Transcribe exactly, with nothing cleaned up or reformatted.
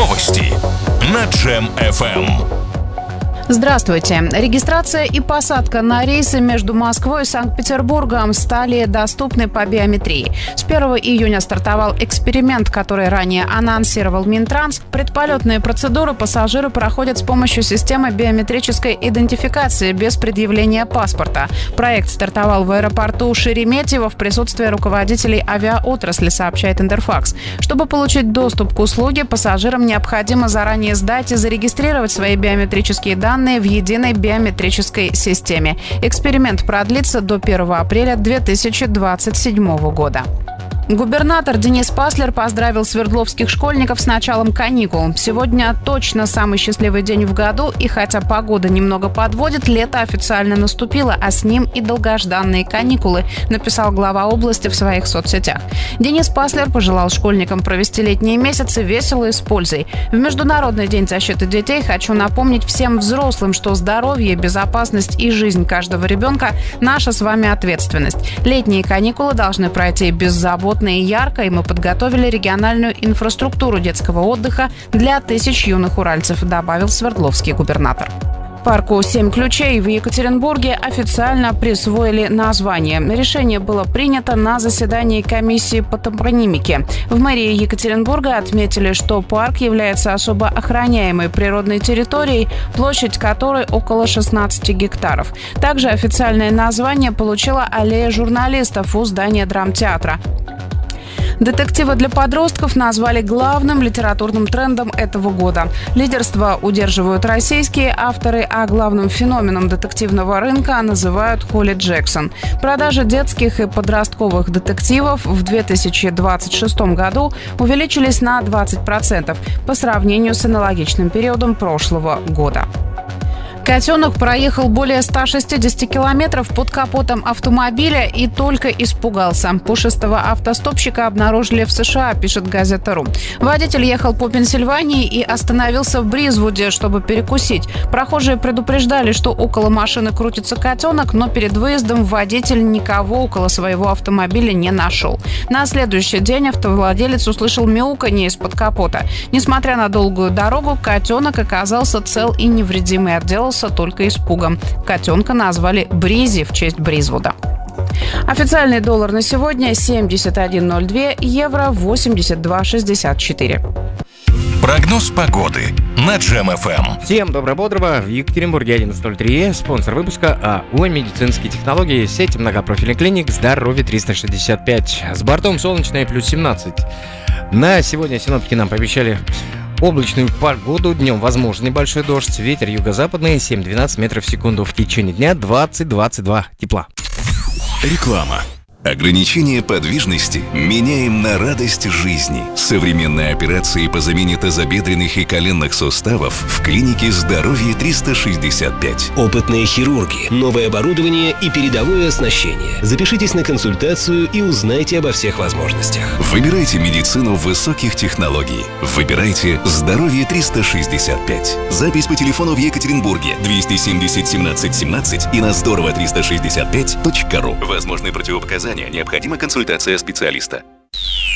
Новости на Джем эф эм. Здравствуйте. Регистрация и посадка на рейсы между Москвой и Санкт-Петербургом стали доступны по биометрии. С первого июня стартовал эксперимент, который ранее анонсировал Минтранс. Предполетные процедуры пассажиры проходят с помощью системы биометрической идентификации без предъявления паспорта. Проект стартовал в аэропорту Шереметьево в присутствии руководителей авиаотрасли, сообщает Интерфакс. Чтобы получить доступ к услуге, пассажирам необходимо заранее сдать и зарегистрировать свои биометрические данные в единой биометрической системе. Эксперимент продлится до первого апреля две тысячи двадцать седьмого года. Губернатор Денис Паслер поздравил свердловских школьников с началом каникул. Сегодня точно самый счастливый день в году, и хотя погода немного подводит, лето официально наступило, а с ним и долгожданные каникулы, написал глава области в своих соцсетях. Денис Паслер пожелал школьникам провести летние месяцы весело и с пользой. В Международный день защиты детей хочу напомнить всем взрослым, что здоровье, безопасность и жизнь каждого ребенка – наша с вами ответственность. Летние каникулы должны пройти беззаботно и ярко, и мы подготовили региональную инфраструктуру детского отдыха для тысяч юных уральцев, добавил свердловский губернатор. Парку «Семь ключей» в Екатеринбурге официально присвоили название. Решение было принято на заседании комиссии по топонимике. В мэрии Екатеринбурга отметили, что парк является особо охраняемой природной территорией, площадь которой около шестнадцати гектаров. Также официальное название получила аллея журналистов у здания драмтеатра. Детективы для подростков назвали главным литературным трендом этого года. Лидерство удерживают российские авторы, а главным феноменом детективного рынка называют Холли Джексон. Продажи детских и подростковых детективов в две тысячи двадцать шестом году увеличились на двадцать процентов по сравнению с аналогичным периодом прошлого года. Котенок проехал более ста шестидесяти километров под капотом автомобиля и только испугался. Пушистого автостопщика обнаружили в США, пишет газета .ру. Водитель ехал по Пенсильвании и остановился в Бризвуде, чтобы перекусить. Прохожие предупреждали, что около машины крутится котенок, но перед выездом водитель никого около своего автомобиля не нашел. На следующий день автовладелец услышал мяуканье из-под капота. Несмотря на долгую дорогу, котенок оказался цел и невредим и отделался только испугом. Котенка назвали Бризи в честь Бризвуда. Официальный доллар на сегодня семьдесят один ноль два, евро восемьдесят два шестьдесят четыре. Прогноз погоды на Джем эф эм. Всем добро-бодрого. В Екатеринбурге одиннадцать ноль три. Спонсор выпуска АО «Медицинские технологии». Сеть многопрофильных клиник «Здоровье триста шестьдесят пять». С бортом солнечное плюс семнадцать. На сегодня синоптики нам пообещали облачную погоду, днем возможен небольшой дождь, ветер юго-западный семь-двенадцать метров в секунду, в течение дня двадцать-двадцать два тепла. Реклама. Ограничение подвижности меняем на радость жизни. Современные операции по замене тазобедренных и коленных суставов в клинике «Здоровье триста шестьдесят пять». Опытные хирурги, новое оборудование и передовое оснащение. Запишитесь на консультацию и узнайте обо всех возможностях. Выбирайте медицину высоких технологий. Выбирайте «Здоровье триста шестьдесят пять». Запись по телефону в Екатеринбурге двести семьдесят семнадцать семнадцать и на здорово триста шестьдесят пять точка ру. Возможны противопоказания. Необходима консультация специалиста.